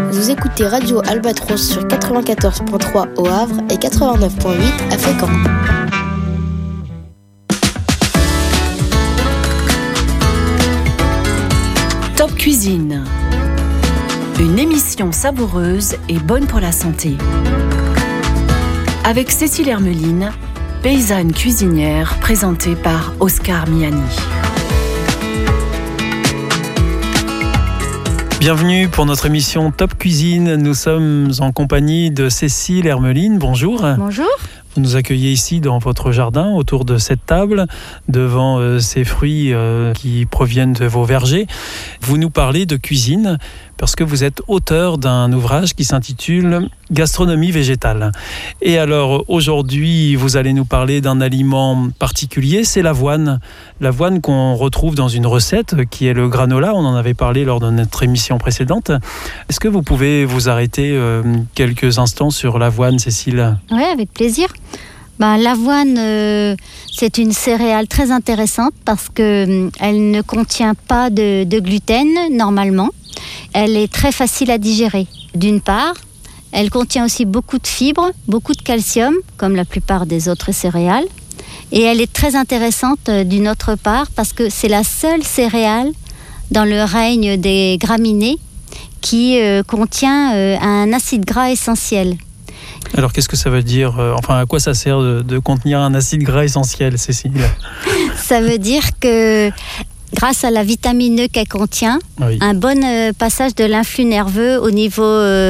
Vous écoutez Radio Albatros sur 94.3 au Havre et 89.8 à Fécamp. Top Cuisine. Une émission savoureuse et bonne pour la santé. Avec Cécile Hermeline, paysanne cuisinière, présentée par Oscar Miani. Bienvenue pour notre émission Top Cuisine. Nous sommes en compagnie de Cécile Hermeline. Bonjour. Bonjour. Vous nous accueillez ici dans votre jardin, autour de cette table, devant ces fruits qui proviennent de vos vergers. Vous nous parlez de cuisine parce que vous êtes auteur d'un ouvrage qui s'intitule « Gastronomie végétale ». Et alors aujourd'hui, vous allez nous parler d'un aliment particulier, c'est l'avoine. L'avoine qu'on retrouve dans une recette qui est le granola. On en avait parlé lors de notre émission précédente. Est-ce que vous pouvez vous arrêter quelques instants sur l'avoine, Cécile ? Oui, avec plaisir. L'avoine, c'est une céréale très intéressante parce qu'elle ne contient pas de gluten normalement. Elle est très facile à digérer. D'une part, elle contient aussi beaucoup de fibres, beaucoup de calcium, comme la plupart des autres céréales. Et elle est très intéressante d'une autre part parce que c'est la seule céréale dans le règne des graminées qui contient un acide gras essentiel. Alors qu'est-ce que ça veut dire ? À quoi ça sert de contenir un acide gras essentiel, Cécile ? Ça veut dire que grâce à la vitamine E qu'elle contient, oui, un bon passage de l'influx nerveux au niveau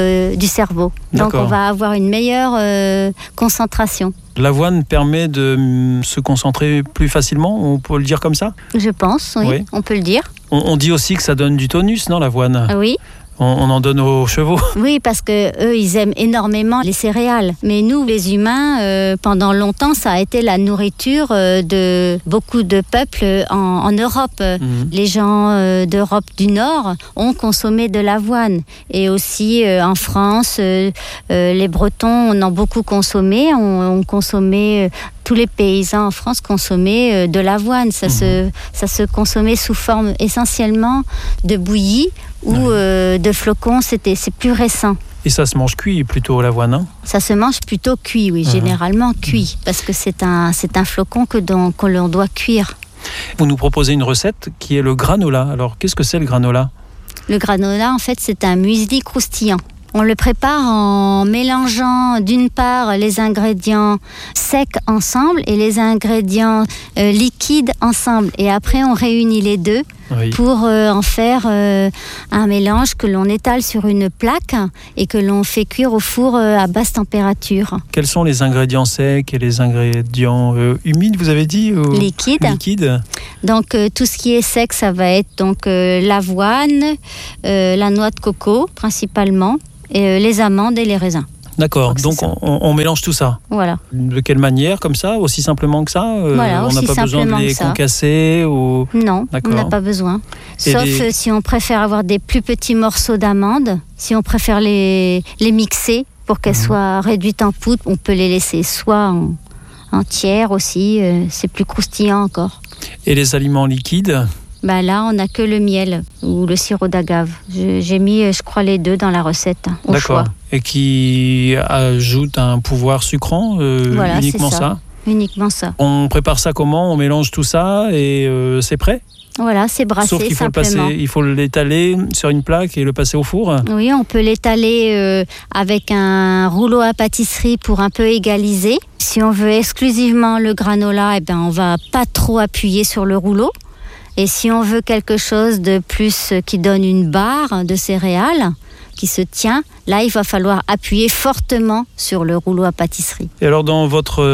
du cerveau. Donc on va avoir une meilleure concentration. L'avoine permet de se concentrer plus facilement, on peut le dire comme ça ? Je pense, oui. On peut le dire. On dit aussi que ça donne du tonus, non, l'avoine ? Oui. On en donne aux chevaux. Oui, parce que eux, ils aiment énormément les céréales. Mais nous, les humains, pendant longtemps, ça a été la nourriture de beaucoup de peuples en Europe. Les gens d'Europe du Nord ont consommé de l'avoine. Et aussi en France, les Bretons en ont beaucoup consommé. On consommait... Tous les paysans en France consommaient de l'avoine. Ça se consommait sous forme essentiellement de bouillie ou de flocons. C'est plus récent. Et ça se mange cuit plutôt, l'avoine, hein ? Ça se mange plutôt cuit, oui, généralement cuit, parce que c'est un flocon que l'on doit cuire. Vous nous proposez une recette qui est le granola. Alors, qu'est-ce que c'est le granola ? Le granola, en fait, c'est un muesli croustillant. On le prépare en mélangeant d'une part les ingrédients secs ensemble et les ingrédients liquides ensemble. Et après, on réunit les deux pour en faire un mélange que l'on étale sur une plaque et que l'on fait cuire au four à basse température. Quels sont les ingrédients secs et les ingrédients humides, vous avez dit ? Liquides. Donc, tout ce qui est sec, ça va être donc l'avoine, la noix de coco principalement, et les amandes et les raisins. D'accord, donc on mélange tout ça. Voilà. De quelle manière, comme ça, aussi simplement que ça ? Voilà, on n'a pas besoin de les concasser ou... Non, on n'a pas besoin. Sauf si on préfère avoir des plus petits morceaux d'amandes, si on préfère les mixer pour qu'elles soient réduites en poudre, on peut les laisser soit entières aussi, c'est plus croustillant encore. Et les aliments liquides ? Là, on n'a que le miel ou le sirop d'agave. J'ai mis, je crois, les deux dans la recette, au choix. Et qui ajoute un pouvoir sucrant, voilà, uniquement ça ? Uniquement ça. On prépare ça comment ? On mélange tout ça et c'est prêt ? Voilà, c'est brassé Sauf qu'il faut simplement. il faut l'étaler sur une plaque et le passer au four ? Oui, on peut l'étaler avec un rouleau à pâtisserie pour un peu égaliser. Si on veut exclusivement le granola, on va pas trop appuyer sur le rouleau. Et si on veut quelque chose de plus qui donne une barre de céréales qui se tient, là, il va falloir appuyer fortement sur le rouleau à pâtisserie. Et alors, dans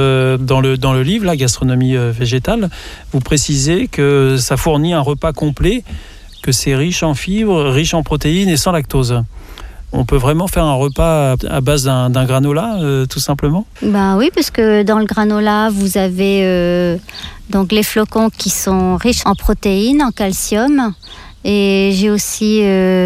le livre, la gastronomie végétale, vous précisez que ça fournit un repas complet, que c'est riche en fibres, riche en protéines et sans lactose. On peut vraiment faire un repas à base d'un granola, tout simplement ? Oui, parce que dans le granola, vous avez donc les flocons qui sont riches en protéines, en calcium. Et j'ai aussi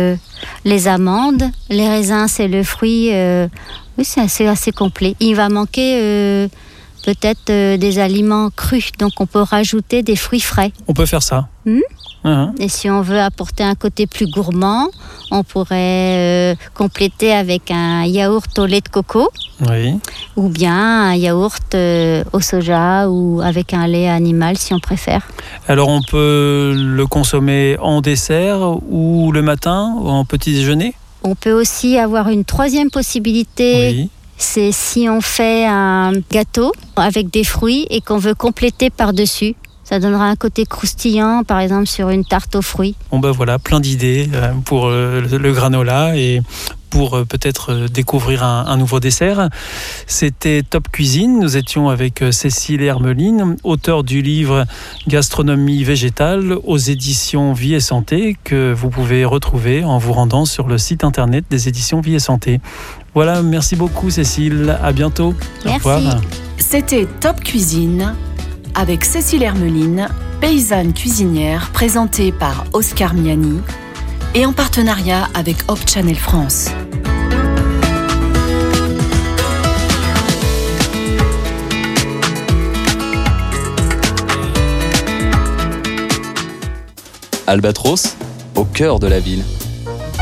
les amandes. Les raisins, c'est le fruit. Oui, c'est assez complet. Il va manquer peut-être des aliments crus. Donc on peut rajouter des fruits frais. On peut faire ça. Et si on veut apporter un côté plus gourmand, on pourrait compléter avec un yaourt au lait de coco. Oui. Ou bien un yaourt au soja ou avec un lait animal si on préfère. Alors on peut le consommer en dessert ou le matin ou en petit déjeuner? On peut aussi avoir une troisième possibilité. Oui. C'est si on fait un gâteau avec des fruits et qu'on veut compléter par-dessus. Ça donnera un côté croustillant, par exemple sur une tarte aux fruits. Bon ben voilà, plein d'idées pour le granola et pour peut-être découvrir un nouveau dessert. C'était Top Cuisine. Nous étions avec Cécile Hermeline, auteure du livre Gastronomie végétale aux éditions Vie et Santé, que vous pouvez retrouver en vous rendant sur le site internet des éditions Vie et Santé. Voilà, merci beaucoup Cécile. À bientôt. Merci. Au revoir. C'était Top Cuisine avec Cécile Hermeline, paysanne cuisinière, présentée par Oscar Miani et en partenariat avec Hope Channel France. Albatros, au cœur de la ville.